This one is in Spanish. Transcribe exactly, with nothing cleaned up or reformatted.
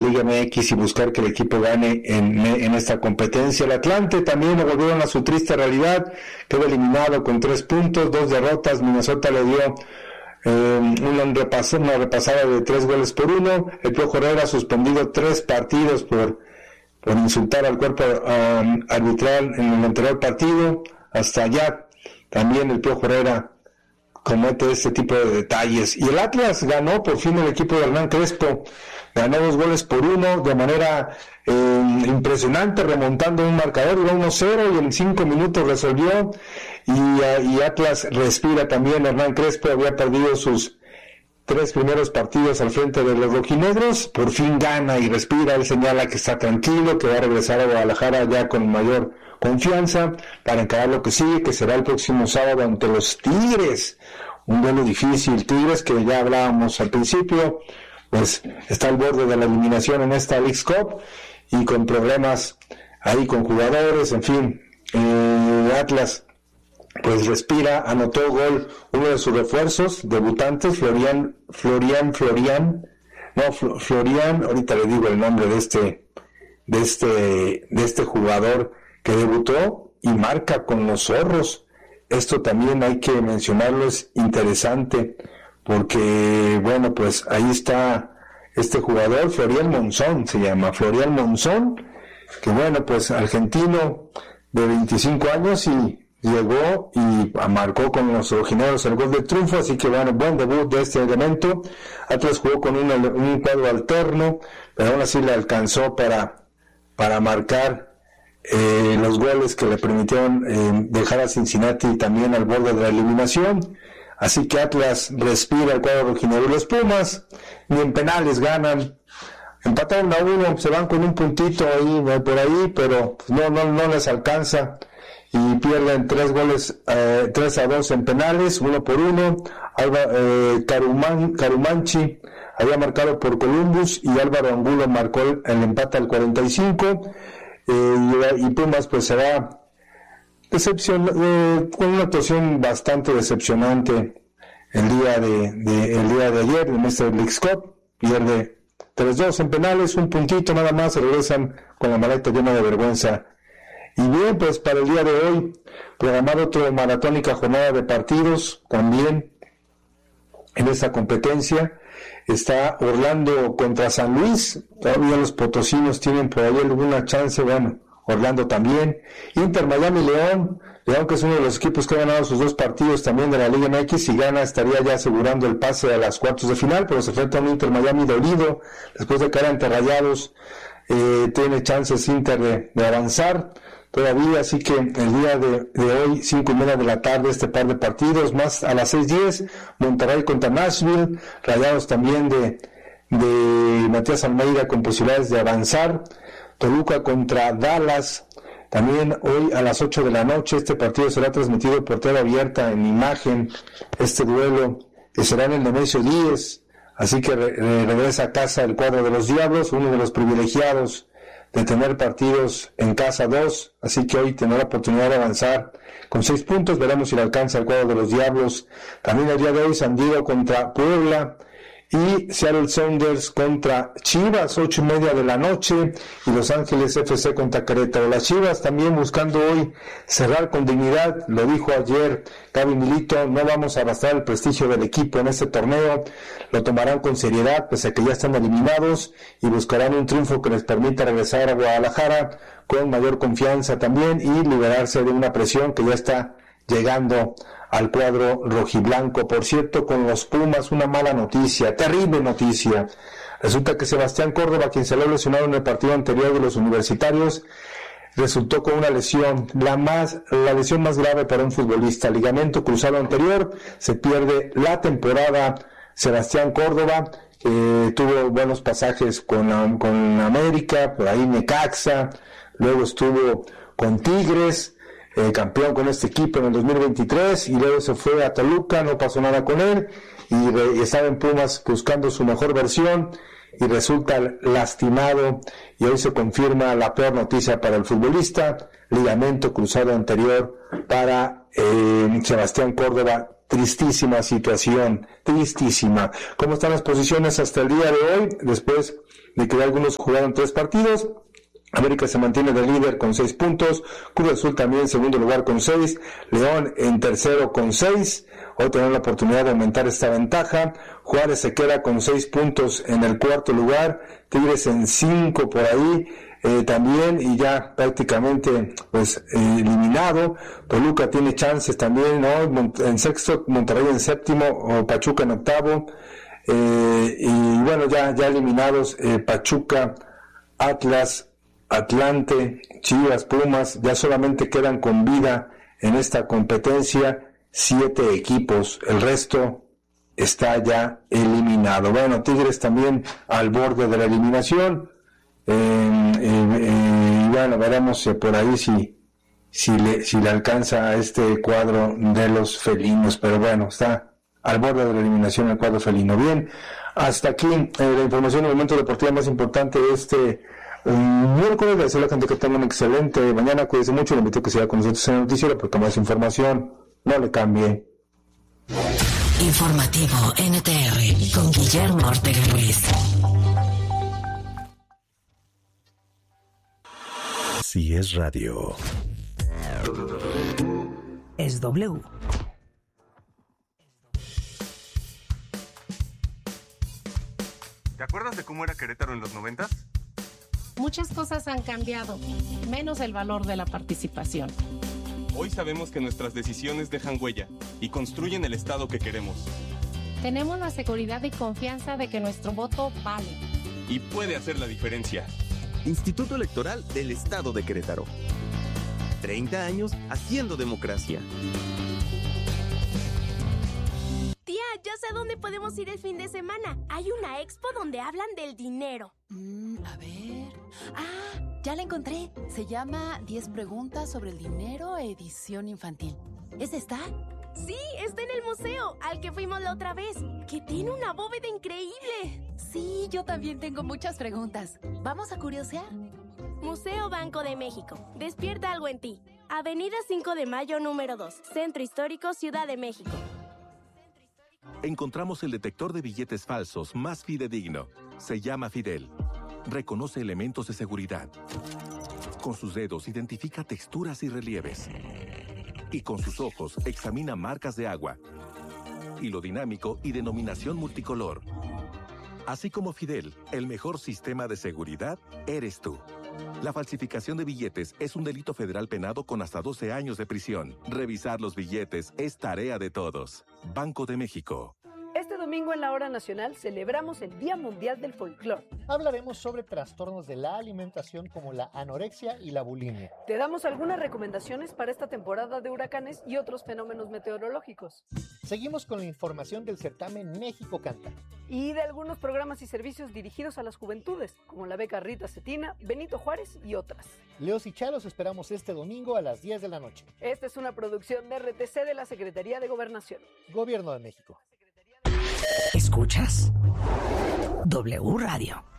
Liga M X y buscar que el equipo gane en, en esta competencia. El Atlante también lo volvieron a su triste realidad, quedó eliminado con tres puntos, dos derrotas. Minnesota le dio eh, una, repasada, una repasada de tres goles por uno. El Piojo Herrera ha suspendido tres partidos por, por insultar al cuerpo um, arbitral en el anterior partido. Hasta allá también el Piojo Herrera comete este tipo de detalles. Y el Atlas ganó por fin el equipo de Hernán Crespo, ganó dos goles por uno de manera eh, impresionante, remontando un marcador, iba uno cero y en cinco minutos resolvió, y, uh, y Atlas respira también. Hernán Crespo había perdido sus tres primeros partidos al frente de los rojinegros, por fin gana y respira. Él señala que está tranquilo, que va a regresar a Guadalajara ya con mayor confianza para encarar lo que sigue, que será el próximo sábado ante los Tigres, un duelo difícil. Tigres, que ya hablábamos al principio, pues está al borde de la eliminación en esta Leagues Cup y con problemas ahí con jugadores, en fin. eh, Atlas pues respira, anotó gol uno de sus refuerzos debutantes, Florian Florian Florian no Fl- Florian ahorita le digo el nombre de este de este de este jugador que debutó y marca con los Zorros. Esto también hay que mencionarlo, es interesante, porque bueno, pues ahí está este jugador, Florian Monzón se llama, Florian Monzón, que bueno, pues argentino de veinticinco años y llegó y marcó con los rojinegros el gol de triunfo, así que bueno, buen debut de este elemento. Atlas jugó con un, un cuadro alterno, pero aún así le alcanzó para, para marcar Eh, los goles que le permitieron eh, dejar a Cincinnati también al borde de la eliminación. Así que Atlas respira el cuadro rojinegro. Los Pumas ni en penales ganan, empataron a uno, se van con un puntito ahí por ahí, pero no no no les alcanza y pierden tres goles, eh, tres a dos en penales, uno por uno. Alba, eh, Caruman, Carumanchi había marcado por Columbus y Álvaro Angulo marcó el, el empate al cuarenta y cinco. Eh, y, y Pumas pues se va decepcion, eh, con una actuación bastante decepcionante el día de, de el día de ayer en este Leagues Cup, pierde tres dos en penales, un puntito nada más, se regresan con la maleta llena de vergüenza. Y bien, pues para el día de hoy programado otra maratónica jornada de partidos también en esta competencia. Está Orlando contra San Luis, todavía los potosinos tienen por ahí alguna chance, bueno, Orlando también. Inter Miami León, León que es uno de los equipos que ha ganado sus dos partidos también de la Liga M X, si gana estaría ya asegurando el pase a las cuartos de final, pero se enfrenta a un Inter Miami dolido, después de caer ante Rayados, eh, tiene chances Inter de, de avanzar todavía, así que el día de, de hoy, cinco y media de la tarde, este par de partidos, más a las seis diez, Monterrey contra Nashville, Rayados también de, de Matías Almeida con posibilidades de avanzar, Toluca contra Dallas, también hoy a las ocho de la noche, este partido será transmitido por tele abierta en imagen, este duelo que será en el Nemesio diez, así que re, re, regresa a casa el cuadro de los Diablos, uno de los privilegiados de tener partidos en casa dos, así que hoy tendrá la oportunidad de avanzar con seis puntos, veremos si le alcanza el cuadro de los Diablos. También el día de hoy San Diego contra Puebla y Seattle Sounders contra Chivas, ocho y media de la noche, y Los Ángeles F C contra Querétaro. Las Chivas también buscando hoy cerrar con dignidad, lo dijo ayer Gaby Milito, no vamos a arrastrar el prestigio del equipo en este torneo, lo tomarán con seriedad pese a que ya están eliminados y buscarán un triunfo que les permita regresar a Guadalajara con mayor confianza también y liberarse de una presión que ya está llegando al cuadro rojiblanco. Por cierto, con los Pumas, una mala noticia, terrible noticia. Resulta que Sebastián Córdoba, quien se le ha lesionado en el partido anterior de los universitarios, resultó con una lesión, la más, la lesión más grave para un futbolista, ligamento cruzado anterior, se pierde la temporada. Sebastián Córdoba, eh, tuvo buenos pasajes con, con América, por ahí Necaxa, luego estuvo con Tigres, Eh, campeón con este equipo en el dos mil veintitrés y luego se fue a Toluca, no pasó nada con él y, re, y estaba en Pumas buscando su mejor versión y resulta lastimado y hoy se confirma la peor noticia para el futbolista, ligamento cruzado anterior para eh, Sebastián Córdoba. Tristísima situación, tristísima. ¿Cómo están las posiciones hasta el día de hoy? Después de que algunos jugaron tres partidos. América se mantiene de líder con seis puntos, Cruz Azul también en segundo lugar con seis, León en tercero con seis, hoy tenemos la oportunidad de aumentar esta ventaja, Juárez se queda con seis puntos en el cuarto lugar, Tigres en cinco por ahí, eh, también, y ya prácticamente pues eh, eliminado, Toluca tiene chances también, ¿no? En sexto, Monterrey en séptimo, o Pachuca en octavo, eh, y bueno, ya, ya eliminados, eh, Pachuca, Atlas, Atlante, Chivas, Pumas, ya solamente quedan con vida en esta competencia siete equipos, el resto está ya eliminado. Bueno, Tigres también al borde de la eliminación, eh, eh, eh, y bueno, veremos si por ahí si, si, le, si le alcanza a este cuadro de los felinos, pero bueno, está al borde de la eliminación el cuadro felino. Bien, hasta aquí eh, la información del momento deportivo más importante de este Um, miércoles. Le deseo a la gente que tenga un excelente mañana, cuídese mucho, le invito a que siga con nosotros en el noticiero porque más información, no le cambie. Informativo N T R con Guillermo Ortega Ruiz. Si es radio, es W. ¿Te acuerdas de cómo era Querétaro en los noventas? Muchas cosas han cambiado, menos el valor de la participación. Hoy sabemos que nuestras decisiones dejan huella y construyen el Estado que queremos. Tenemos la seguridad y confianza de que nuestro voto vale. Y puede hacer la diferencia. Instituto Electoral del Estado de Querétaro. treinta años haciendo democracia. Tía, ya sé a dónde podemos ir el fin de semana. Hay una expo donde hablan del dinero. Mm, a ver... Ah, ya la encontré. Se llama diez preguntas sobre el dinero, edición infantil. ¿Es esta? Sí, está en el museo, al que fuimos la otra vez, que tiene una bóveda increíble. Sí, yo también tengo muchas preguntas. ¿Vamos a curiosear? Museo Banco de México. Despierta algo en ti. Avenida cinco de Mayo, número dos. Centro Histórico, Ciudad de México. encontramos el detector de billetes falsos más fidedigno. Se llama Fidel. Reconoce elementos de seguridad. Con sus dedos identifica texturas y relieves. Y con sus ojos examina marcas de agua, hilo dinámico y denominación multicolor. Así como Fidel, el mejor sistema de seguridad eres tú. La falsificación de billetes es un delito federal penado con hasta doce años de prisión. Revisar los billetes es tarea de todos. Banco de México. Este domingo en la Hora Nacional celebramos el Día Mundial del Folclor. Hablaremos sobre trastornos de la alimentación como la anorexia y la bulimia. Te damos algunas recomendaciones para esta temporada de huracanes y otros fenómenos meteorológicos. Seguimos con la información del certamen México Canta. Y de algunos programas y servicios dirigidos a las juventudes, como la beca Rita Cetina, Benito Juárez y otras. Leos y Chalos esperamos este domingo a las diez de la noche. Esta es una producción de R T C de la Secretaría de Gobernación. Gobierno de México. ¿Escuchas? W Radio.